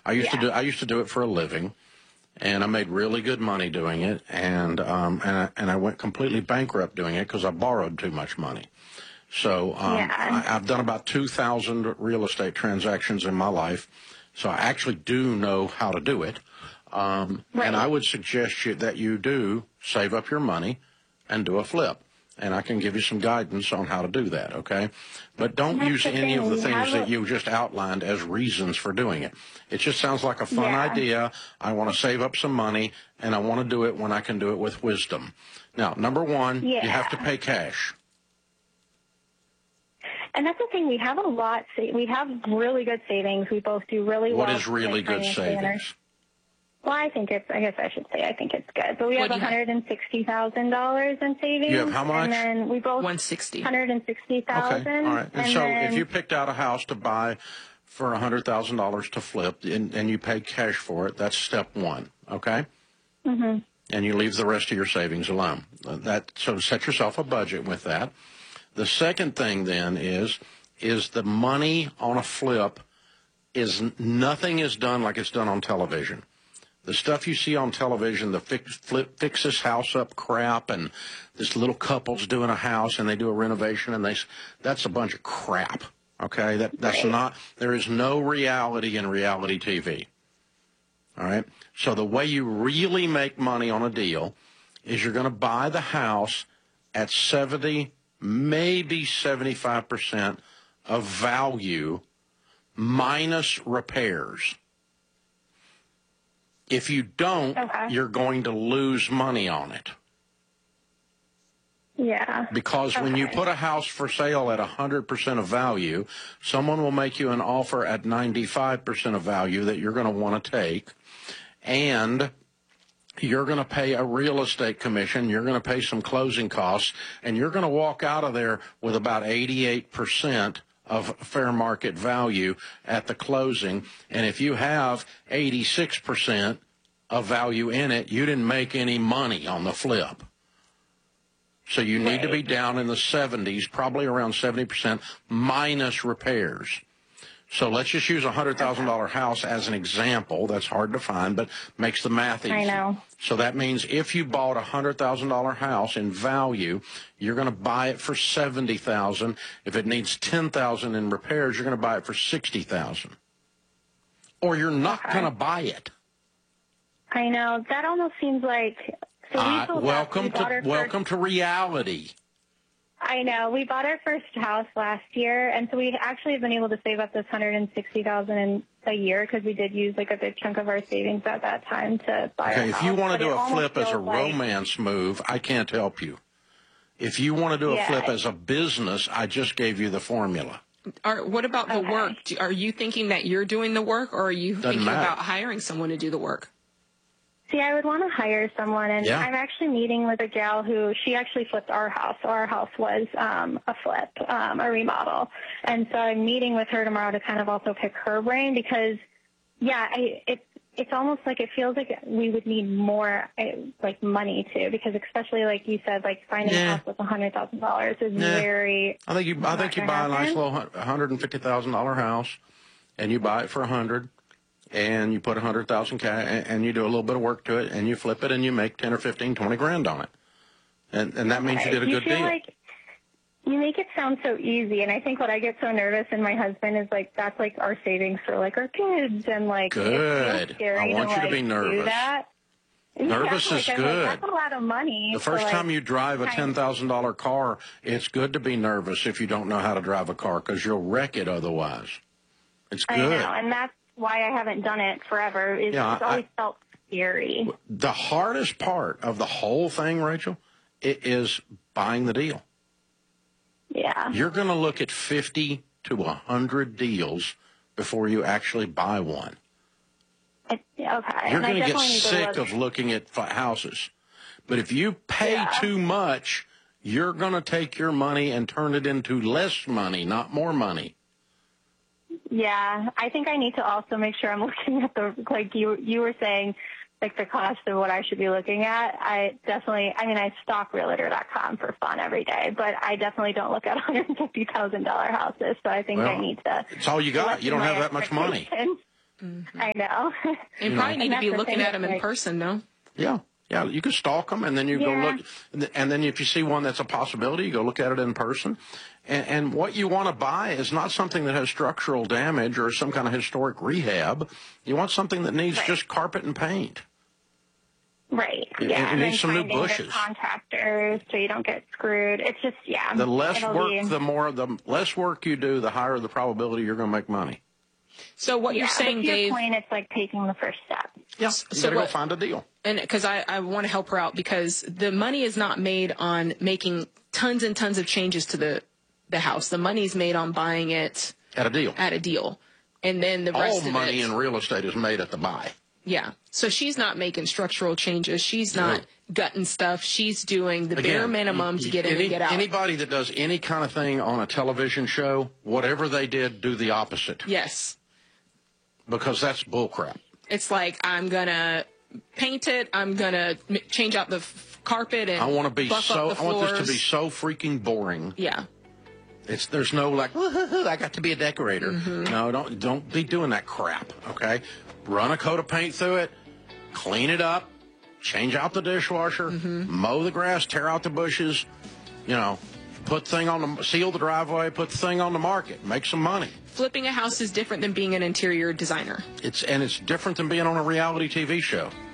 I used to do it for a living, and I made really good money doing it, and I went completely bankrupt doing it because I borrowed too much money. So I've done about 2,000 real estate transactions in my life, so I actually do know how to do it. And I would suggest that you do save up your money and do a flip. And I can give you some guidance on how to do that, okay? But don't use any of the things that you just outlined as reasons for doing it. It just sounds like a fun idea. I want to save up some money, and I want to do it when I can do it with wisdom. Now, number one, you have to pay cash. And that's the thing. We have we have really good savings. We both do really well. What is really good savings? Well, I guess I should say I think it's good. But we have $160,000 in savings. You have how much? And then we both $160,000. $160,000. Okay, all right. And so if you picked out a house to buy for $100,000 to flip, and you pay cash for it, that's step one. Okay. Mm-hmm. And you leave the rest of your savings alone. So set yourself a budget with that. The second thing then is the money on a flip nothing is done like it's done on television. The stuff you see on television, the fix this house up crap, and this little couple's doing a house and they do a renovation, and that's a bunch of crap. Okay, that's not. There is no reality in reality TV. All right. So the way you really make money on a deal is you're going to buy the house at 70, maybe 75% of value minus repairs. If you don't, you're going to lose money on it. Yeah. Because when you put a house for sale at 100% of value, someone will make you an offer at 95% of value that you're going to want to take, and you're going to pay a real estate commission, you're going to pay some closing costs, and you're going to walk out of there with about 88% of fair market value at the closing. And if you have 86% of value in it, you didn't make any money on the flip. So you need to be down in the 70s, probably around 70% minus repairs. So let's just use a $100,000 house as an example. That's hard to find, but makes the math easy. I know. So that means if you bought a $100,000 house in value, you're going to buy it for $70,000. If it needs $10,000 in repairs, you're going to buy it for $60,000. Or you're not going to buy it. I know. That almost seems like. So welcome to reality. I know. We bought our first house last year, and so we actually have been able to save up this $160,000 a year because we did use like a big chunk of our savings at that time to buy. Okay, if you want to do a flip as a romance move, I can't help you. If you want to do a flip as a business, I just gave you the formula. What about the work? Are you thinking that you're doing the work, or are you thinking about hiring someone to do the work? See, I would want to hire someone, and I'm actually meeting with a gal who, she actually flipped our house. So our house was a flip, a remodel. And so I'm meeting with her tomorrow to kind of also pick her brain because, it's almost like it feels like we would need more, like, money, too, because especially, like you said, like, finding a house with $100,000 is very... I think you buy a nice little $150,000 house, and you buy it for $100,000. And you put $100,000 cash, and you do a little bit of work to it, and you flip it, and you make 10 or 15, 20 grand on it. And that means you did a good deal. Like you make it sound so easy, and I think what I get so nervous in my husband is like that's like our savings for like our kids, and like good. It's scary I want you to be nervous. Do that. Nervous is good. That's a lot of money. The first time you drive a $10,000 car, it's good to be nervous if you don't know how to drive a car because you'll wreck it otherwise. It's good. I know, and that's why I haven't done it forever. It's always felt scary. The hardest part of the whole thing, Rachel, it is buying the deal. Yeah. You're going to look at 50 to 100 deals before you actually buy one. Okay. You're going to get sick of looking at houses. But if you pay too much, you're going to take your money and turn it into less money, not more money. Yeah, I think I need to also make sure I'm looking at like you were saying, like the cost of what I should be looking at. I stalk Realtor.com for fun every day, but I definitely don't look at $150,000 houses. So I think I need to. It's all you got. You don't have that much money. Mm-hmm. I know. You probably need to be looking at them in person, though. Yeah. Yeah, you can stalk them, and then you go look, and then if you see one that's a possibility, you go look at it in person. And what you want to buy is not something that has structural damage or some kind of historic rehab. You want something that needs just carpet and paint. Right. Yeah. And needs some new bushes. Contractors, so you don't get screwed. It's just The less work you do, the higher the probability you're going to make money. So what you're saying, to your Dave? Point, it's like taking the first step. Yeah. You got to go find a deal. And because I want to help her out, because the money is not made on making tons and tons of changes to the house. The money's made on buying it at a deal. And then the rest of it. All money in real estate is made at the buy. Yeah. So she's not making structural changes. She's not gutting stuff. She's doing the bare minimum to get in and get out. Anybody that does any kind of thing on a television show, whatever they did, do the opposite. Yes. Because that's bullcrap. It's like, I'm going to paint it. I'm going to change out the carpet and I want this to be so freaking boring. Yeah. There's no like, I got to be a decorator. Mm-hmm. No, don't be doing that crap, okay? Run a coat of paint through it, clean it up, change out the dishwasher, mow the grass, tear out the bushes, seal the driveway, put the thing on the market, make some money. Flipping a house is different than being an interior designer. It's different than being on a reality TV show.